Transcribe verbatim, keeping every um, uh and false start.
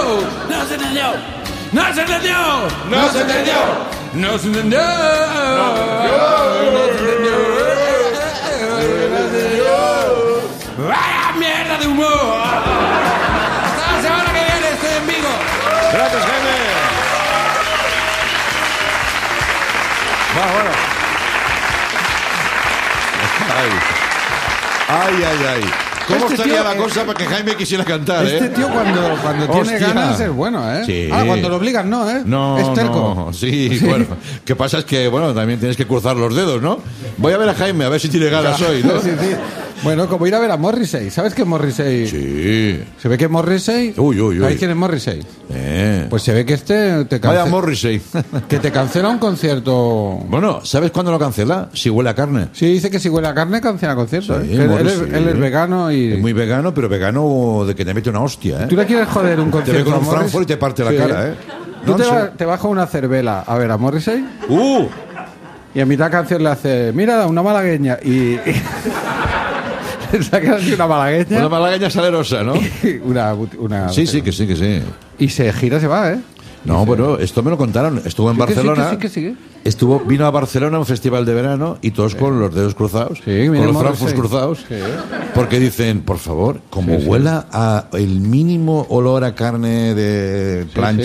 No se entendió. No se entendió. No se entendió. No se entendió. ¡Vaya mierda de humor! Hasta la semana que viene estoy en Vigo. Gracias, Jaime. Va, bueno. Ay, ay, ay. ay. ¿Cómo Este estaría tío, la eh, cosa para que Jaime quisiera cantar, Este eh? tío cuando, cuando tiene Hostia. ganas es bueno, ¿eh? Sí. Ah, cuando lo obligan no, ¿eh? No, es terco. no, sí, bueno. ¿Qué pasa? Es que, bueno, también tienes que cruzar los dedos, ¿no? Voy a ver a Jaime, a ver si tiene ganas hoy, ¿no? Sí, sí. Bueno, como ir a ver a Morrissey. ¿Sabes que Morrissey? Sí. Se ve que Morrissey... Uy, uy, uy. ¿Sabes quién es Morrissey? Eh. Pues se ve que este te Vaya cancela... Morrissey. Que te cancela un concierto... Bueno, ¿sabes cuándo lo cancela? Si huele a carne. Sí, dice que si huele a carne cancela conciertos. Sí, ¿eh? Que él, Morrissey. es, él es vegano y... Es muy vegano, pero vegano de que te mete una hostia, ¿eh? ¿Tú le quieres joder un Te concierto ve con a un Morrissey? Frankfurt y te parte la Sí. cara, ¿eh? Tú No, te, sí. va- te bajas una cervela a ver a Morrissey ¡Uh! y a mitad canción le hace, mira, una malagueña y... y saca así una malagueña. Una malagueña salerosa, ¿no? una, una, Sí, sí, que sí, que sí. Y se gira y se va, ¿eh? No, bueno, esto me lo contaron. Estuvo en Sí que sí, Barcelona. que sí, que sí, que Estuvo, vino a Barcelona a un festival de verano y todos con los dedos cruzados, Sí, con mira, los Morrissey. frankfurts cruzados, Sí. porque dicen, por favor, como Sí, sí. huela a el mínimo olor a carne de plancha